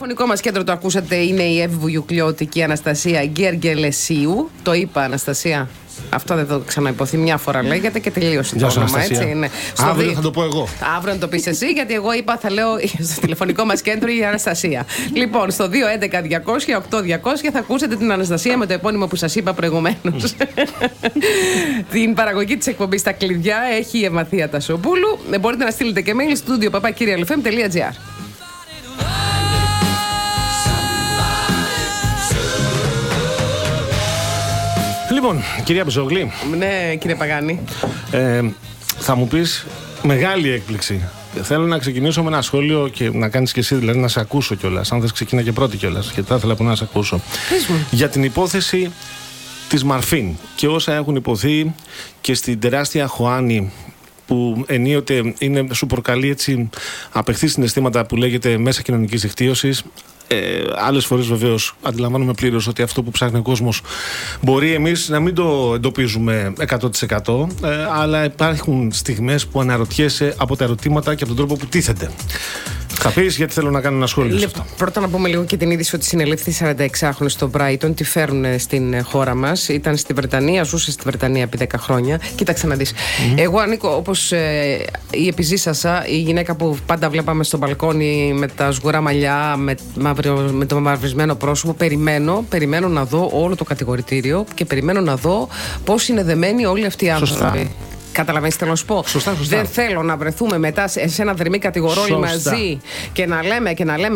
τηλεφωνικό μας κέντρο, το ακούσατε, είναι η Εύη Βουγιουκλιώτη και η Αναστασία Γκεργελεσίου. Το είπα, Αναστασία. Αυτό δεν το ξαναϋποθεί. Μια φορά λέγεται και τελείωσε το όνομα, έτσι. Ναι. Αύριο θα το πω εγώ. Αύριο να το πεις εσύ, γιατί εγώ είπα θα λέω στο τηλεφωνικό μας κέντρο η Αναστασία. Λοιπόν, στο 211-200-8200 θα ακούσετε την Αναστασία με το επώνυμο που σας είπα προηγουμένως. Την παραγωγή της εκπομπής στα κλειδιά έχει η Ευμαθία Τασοπούλου. Μπορείτε να στείλετε και mail στο studio@kyrialfm.gr. Λοιπόν, κυρία Μπεζόγλη. Ναι, κύριε Παγάνη. Θα μου πεις μεγάλη έκπληξη. Θέλω να ξεκινήσω με ένα σχόλιο και να κάνεις και εσύ, δηλαδή να σε ακούσω κιόλας. Αν θες, ξεκινά και πρώτη κιόλας, γιατί θα ήθελα να σε ακούσω. Για την υπόθεση της Μαρφίν και όσα έχουν υποθεί και στην τεράστια Χωάνη, που ενίοτε σου προκαλεί έτσι απεχθείς συναισθήματα που λέγεται μέσα κοινωνικής δικτύωσης. Άλλες φορές βεβαίως αντιλαμβάνομαι πλήρως ότι αυτό που ψάχνει ο κόσμος μπορεί εμείς να μην το εντοπίζουμε 100%, αλλά υπάρχουν στιγμές που αναρωτιέσαι από τα ερωτήματα και από τον τρόπο που τίθενται. Θα πεις, γιατί θέλω να κάνω ένα σχόλιο σε αυτό. Πρώτα να πούμε λίγο και την είδηση ότι συνελήφθη 46χρονη στο Brighton. Τη φέρουν στην χώρα μας. Ήταν στη Βρετανία, ζούσε στη Βρετανία επί 10 χρόνια. Κοίταξε να δεις. Εγώ ανήκω, όπως η επιζήσασα, η γυναίκα που πάντα βλέπαμε στο μπαλκόνι με τα σγουρά μαλλιά, με το μαυρισμένο πρόσωπο. Περιμένω να δω όλο το κατηγορητήριο και περιμένω να δω πώς είναι δεμένοι όλοι αυτοί οι άνθρωποι. Σωστά. Καταλαβαίνεις τι θέλω να σου πω. Σωστά. Δεν θέλω να βρεθούμε μετά σε ένα δερμή κατηγορόλοι μαζί και να λέμε.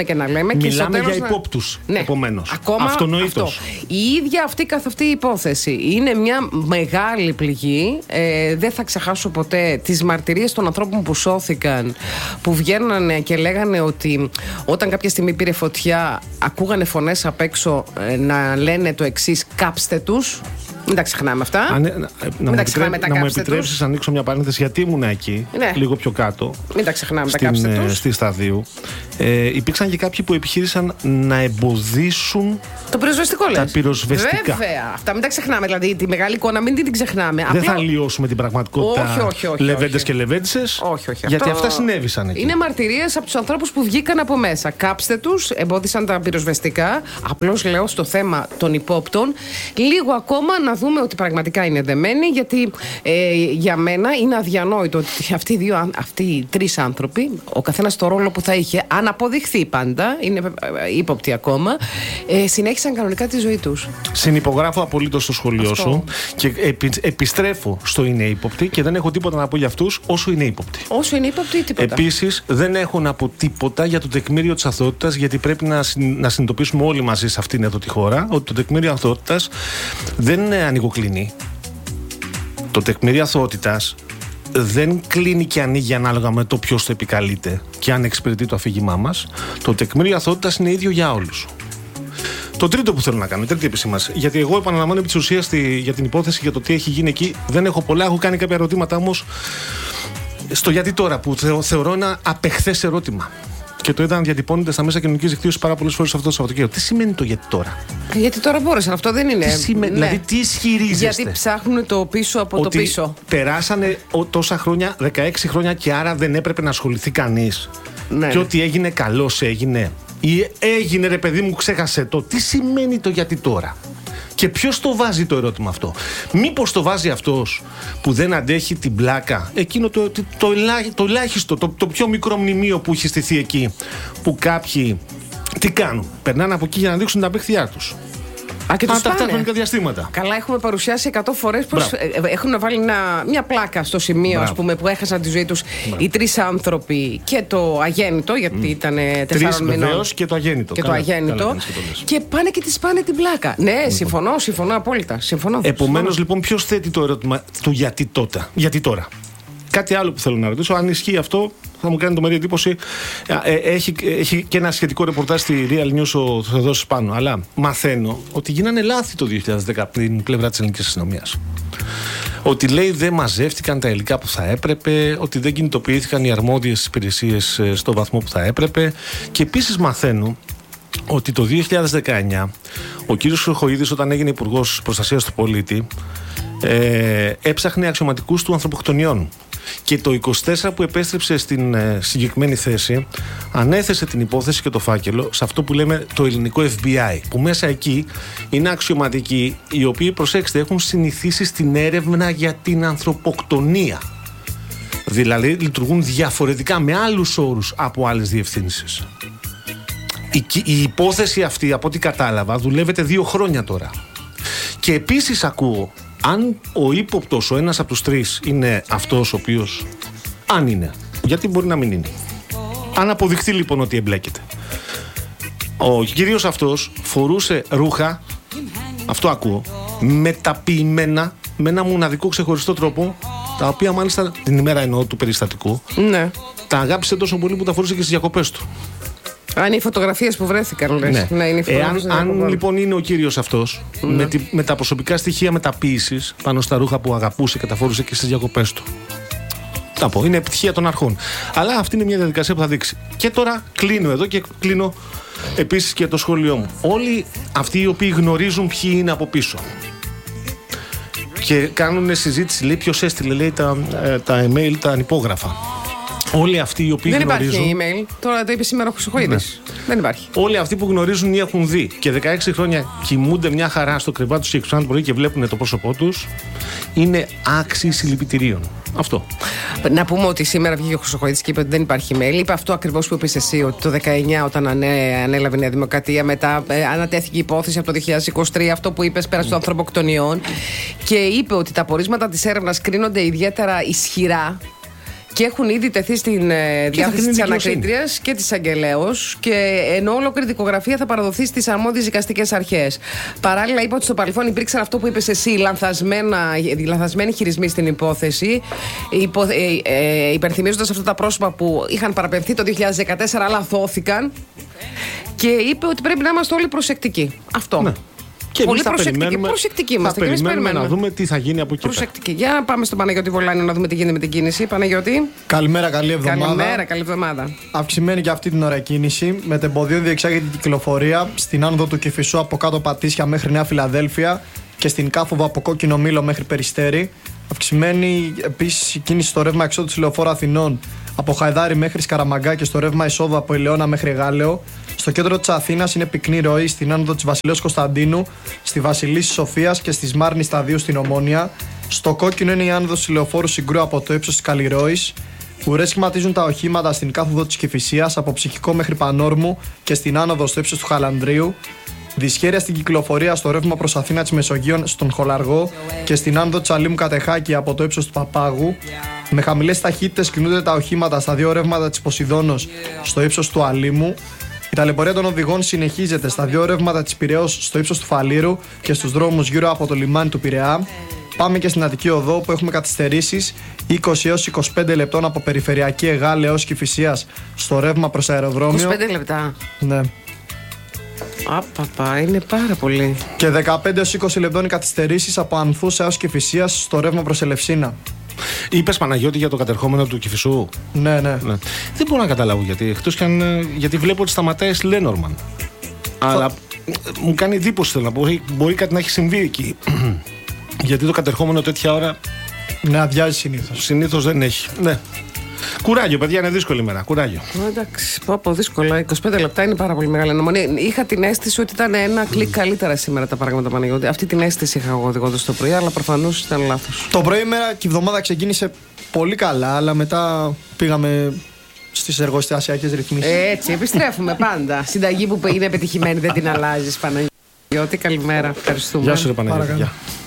Μιλάμε για υπόπτους, ναι. Επομένως. Ακόμα αυτονοήτως. αυτό. Η ίδια αυτή καθ' αυτή η υπόθεση είναι μια μεγάλη πληγή. Δεν θα ξεχάσω ποτέ τις μαρτυρίες των ανθρώπων που σώθηκαν, που βγαίνανε και λέγανε ότι όταν κάποια στιγμή πήρε φωτιά, ακούγανε φωνές απ' έξω να λένε το εξής: κάψτε τους. Μην τα ξεχνάμε αυτά. Να μου επιτρέψεις να ανοίξω μια παρένθεση, γιατί ήμουν εκεί, λίγο πιο κάτω. Μην τα ξεχνάμε, τα κάψτε τους. Στη Σταδίου. Υπήρξαν και κάποιοι που επιχείρησαν να εμποδίσουν το πυροσβεστικό, λες. Τα πυροσβεστικά. Βέβαια. Αυτά μην τα ξεχνάμε. Δηλαδή τη μεγάλη εικόνα μην την ξεχνάμε. Δεν θα αλλοιώσουμε την πραγματικότητα. Όχι. Λεβέντες και λεβέντισες. Όχι. Γιατί αυτά συνέβησαν εκεί. Είναι μαρτυρίες από τους ανθρώπους που βγήκαν από μέσα. Κάψτε τους, εμπόδισαν τα πυροσβεστικά. Απλώς λέω στο θέμα των υπόπτων, λίγο ακόμα να δούμε ότι πραγματικά είναι δεμένοι. Γιατί για μένα είναι αδιανόητο ότι αυτοί οι τρεις άνθρωποι, ο καθένας το ρόλο που θα είχε, αν αποδειχθεί πάντα, είναι ύποπτοι ακόμα, συνέχισαν κανονικά τη ζωή τους. Συνυπογράφω απολύτως το σχολείο σου και επιστρέφω στο είναι ύποπτοι και δεν έχω τίποτα να πω για αυτούς όσο είναι ύποπτοι. Όσο είναι ύποπτοι ή τίποτα. Επίσης, δεν έχω να πω τίποτα για το τεκμήριο της αθωότητας, γιατί πρέπει να συνειδητοποιήσουμε όλοι μαζί σε αυτήν εδώ τη χώρα ότι το τεκμήριο αθωότητας δεν ανοιγοκλίνει. Το τεκμήριο αθωότητας δεν κλείνει και ανοίγει ανάλογα με το ποιος το επικαλείται και αν εξυπηρετεί το αφήγημά μας. Το τεκμήριο αθωότητας είναι ίδιο για όλους. Το τρίτο που θέλω να κάνω, η τρίτη επισήμανση, γιατί εγώ επαναλαμβάνω επί της ουσίας για την υπόθεση, για το τι έχει γίνει εκεί, δεν έχω πολλά. Έχω κάνει κάποια ερωτήματα όμως στο γιατί τώρα, που θεωρώ ένα απεχθές ερώτημα. Και το είδαν διατυπώνεται στα μέσα κοινωνικής δικτύωσης πάρα πολλές φορές αυτό το Σαββατοκύριακο. Τι σημαίνει το γιατί τώρα? Γιατί τώρα μπόρεσαν, αυτό δεν είναι. Τι σημαίνει, δηλαδή, τι ισχυρίζεστε? Γιατί ψάχνουν το πίσω από ότι το πίσω. Περάσανε τόσα χρόνια, 16 χρόνια, και άρα δεν έπρεπε να ασχοληθεί κανείς. Ναι. Και ότι έγινε καλώς έγινε. Ή έγινε, ρε παιδί μου, ξέχασε το. Τι σημαίνει το γιατί τώρα? Και ποιος το βάζει το ερώτημα αυτό? Μήπως το βάζει αυτός που δεν αντέχει την πλάκα, εκείνο το ελάχιστο, το πιο μικρό μνημείο που έχει στηθεί εκεί, που κάποιοι τι κάνουν? Περνάνε από εκεί για να δείξουν τα απέχθειά τους. Και τους αυτά χρονικά διαστήματα. Καλά, έχουμε παρουσιάσει 100 φορές πως έχουν βάλει μια πλάκα στο σημείο, ας πούμε, που έχασαν τη ζωή τους οι τρεις άνθρωποι και το αγέννητο, γιατί ήταν 4 μηνών. Βεβαίως, και το αγέννητο. Και το αγέννητο. Και πάνε και τις πάνε την πλάκα. Ναι, συμφωνώ απόλυτα. Επομένως, λοιπόν, ποιος θέτει το ερώτημα του γιατί τότε? Γιατί τώρα? Κάτι άλλο που θέλω να ρωτήσω, αν ισχύει αυτό, θα μου κάνει το μερή εντύπωση. Έχει και ένα σχετικό ρεπορτάζ στη Real News ο Θεοδόσης πάνω. Αλλά μαθαίνω ότι γίνανε λάθη το 2010 από την πλευρά της ελληνικής αστυνομίας. Ότι λέει δεν μαζεύτηκαν τα υλικά που θα έπρεπε, ότι δεν κινητοποιήθηκαν οι αρμόδιες υπηρεσίες στο βαθμό που θα έπρεπε. Και επίσης μαθαίνω ότι το 2019 ο κύριος Χρυσοχοΐδης, όταν έγινε Υπουργός Προστασίας του Πολίτη, έψαχνε αξιωματικούς του ανθρωποκτονιών. Και το 24 που επέστρεψε στην συγκεκριμένη θέση, ανέθεσε την υπόθεση και το φάκελο σε αυτό που λέμε το ελληνικό FBI, που μέσα εκεί είναι αξιωματικοί οι οποίοι, προσέξτε, έχουν συνηθίσει στην έρευνα για την ανθρωποκτονία. Δηλαδή λειτουργούν διαφορετικά, με άλλους όρους από άλλες διευθύνσεις. Η υπόθεση αυτή, από ό,τι κατάλαβα, δουλεύεται 2 χρόνια τώρα. Και επίσης ακούω, αν ο ύποπτος, ο ένας από τους 3, είναι αυτός ο οποίος, αν είναι, γιατί μπορεί να μην είναι, αν αποδειχθεί λοιπόν ότι εμπλέκεται, ο κύριος αυτός φορούσε ρούχα, αυτό ακούω, μεταποιημένα με ένα μοναδικό ξεχωριστό τρόπο, τα οποία μάλιστα την ημέρα εννοώ του περιστατικού, ναι, τα αγάπησε τόσο πολύ που τα φορούσε και στις διακοπές του. Αν οι φωτογραφίες που βρέθηκαν, λες. Ναι, είναι οι αν λοιπόν είναι ο κύριος αυτός, με τα προσωπικά στοιχεία μεταποίησης πάνω στα ρούχα που αγαπούσε και τα φορούσε και στις διακοπές του, θα πω, είναι επιτυχία των αρχών. Αλλά αυτή είναι μια διαδικασία που θα δείξει. Και τώρα κλείνω εδώ και κλείνω επίσης και το σχόλιο μου. Όλοι αυτοί οι οποίοι γνωρίζουν ποιοι είναι από πίσω και κάνουν συζήτηση, λέει ποιος έστειλε, λέει τα email, τα ανυπόγραφα. Όλοι αυτοί οι οποίοι γνωρίζουν. Δεν υπάρχει email. Τώρα το είπε σήμερα ο Χρυσοχοίδης. Ναι. Δεν υπάρχει. Όλοι αυτοί που γνωρίζουν ή έχουν δει και 16 χρόνια κοιμούνται μια χαρά στο κρεβάτι τους και εξουάνουν το πρωί και βλέπουν το πρόσωπό τους, είναι άξιοι συλληπιτηρίων. Αυτό. Να πούμε ότι σήμερα βγήκε ο Χρυσοχοίδης και είπε ότι δεν υπάρχει email. Είπε αυτό ακριβώς που είπες εσύ, ότι το 19 όταν ανέλαβε η Νέα Δημοκρατία, μετά ανατέθηκε η υπόθεση από το 2023, αυτό που είπες πέρασε των ανθρωποκτονιών. Και είπε ότι τα πορίσματα της έρευνας κρίνονται ιδιαίτερα ισχυρά. Και έχουν ήδη τεθεί στην διάθεση της ανακρίτριας και της αγγελέως, και ενώ ολόκληρη δικογραφία θα παραδοθεί στις αρμόδιες δικαστικές αρχές. Παράλληλα, είπα ότι στο παρελθόν υπήρξαν αυτό που είπες εσύ, λανθασμένοι χειρισμοί στην υπόθεση, υπενθυμίζοντας αυτά τα πρόσωπα που είχαν παραπεμφθεί το 2014 αλλά θώθηκαν. Και είπε ότι πρέπει να είμαστε όλοι προσεκτικοί. Αυτό. Ναι. Και πολύ προσεκτικοί είμαστε. Θα περιμένουμε να δούμε τι θα γίνει από εκεί. Προσεκτικοί. Για να πάμε στον Παναγιώτη Βολάνη να δούμε τι γίνεται με την κίνηση. Παναγιώτη. Καλημέρα, καλή εβδομάδα. Καλημέρα, καλή εβδομάδα. Αυξημένη και αυτή την ώρα κίνηση. Με τεμποδίων διεξάγεται την κυκλοφορία στην άνοδο του Κηφισού από κάτω Πατήσια μέχρι Νέα Φιλαδέλφια και στην Κάφοβο από Κόκκινο Μήλο μέχρι Περιστέρι. Αυξημένη επίσης η κίνηση στο ρεύμα εξόδου της Λεωφόρου Αθηνών από Χαϊδάρι μέχρι Σκαραμαγκά και στο ρεύμα εισόδου από Ηλαιώνα μέχρι Γάλεο. Στο κέντρο της Αθήνας είναι πυκνή ροή στην άνοδο της Βασιλέως Κωνσταντίνου, στη Βασιλίσσης Σοφίας και στη Σμάρνη Σταδίου στην Ομόνια. Στο κόκκινο είναι η άνοδος της Λεωφόρου Συγκρού από το ύψος της Καλλιρόης. Ουρές σχηματίζουν τα οχήματα στην κάθοδο της Κηφισίας από Ψυχικό μέχρι Πανόρμου και στην άνοδο στο ύψος του Χαλανδρίου. Δυσχέρεια στην κυκλοφορία στο ρεύμα προς Αθήνα της Μεσογείων στον Χολαργό και στην άνοδο της Αλήμου Κατεχάκη από το ύψος του Παπάγου. Με χαμηλές ταχύτητες κινούνται τα οχήματα στα 2 ρεύματα της Ποσειδώνος στο ύψος του Αλήμου. Η ταλαιπωρία των οδηγών συνεχίζεται στα 2 ρεύματα της Πειραιώς στο ύψος του Φαλήρου και στους δρόμους γύρω από το λιμάνι του Πειραιά. Πάμε και στην Αττική Οδό που έχουμε καθυστερήσεις 20 έως 25 λεπτών από Περιφερειακή Εγάλη έως Κηφισίας στο ρεύμα προς αεροδρόμιο. 25 λεπτά. Ναι. Απαπα, είναι πάρα πολύ. Και 15 έως 20 λεπτών οι καθυστερήσεις από Ανθούς έως Κηφισίας στο ρεύμα προς Ελευσίνα. Είπες, Παναγιώτη, για το κατερχόμενο του Κηφισού. Ναι. Δεν μπορώ να καταλάβω γιατί. Εκτός κι αν. Γιατί βλέπω ότι σταματάει στη Λένορμαν. Αλλά μου κάνει εντύπωση, θέλω να πω. Μπορεί κάτι να έχει συμβεί εκεί. Γιατί το κατερχόμενο τέτοια ώρα. Ναι, αδειάζει συνήθως. Συνήθως δεν έχει. Ναι. Κουράγιο, παιδιά, είναι δύσκολη ημέρα. Κουράγιο. Εντάξει, πω δύσκολα. 25 λεπτά είναι πάρα πολύ μεγάλη αναμονή. Είχα την αίσθηση ότι ήταν ένα κλικ καλύτερα σήμερα τα πράγματα, Παναγιώτη. Αυτή την αίσθηση είχα εγώ οδηγώντας το πρωί, αλλά προφανώς ήταν λάθος. Το πρωί ημέρα και η εβδομάδα ξεκίνησε πολύ καλά, αλλά μετά πήγαμε στις εργοστασιακές ρυθμίσεις. Έτσι, επιστρέφουμε πάντα. Συνταγή που είναι πετυχημένη δεν την αλλάζεις, Παναγιώτη. Καλημέρα, ευχαριστούμε. Γεια σου, Παναγιώτη.